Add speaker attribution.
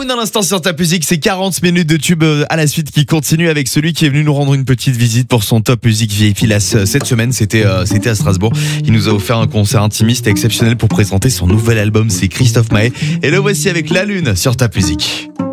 Speaker 1: dans l'instant sur Top Music, c'est 40 minutes de tube à la suite qui continue avec celui qui est venu nous rendre une petite visite pour son Top Music VIP. Là, cette semaine, c'était à Strasbourg. Il nous a offert un concert intimiste et exceptionnel pour présenter son nouvel album. C'est Christophe Maé. Et le voici avec La Lune sur Top Music.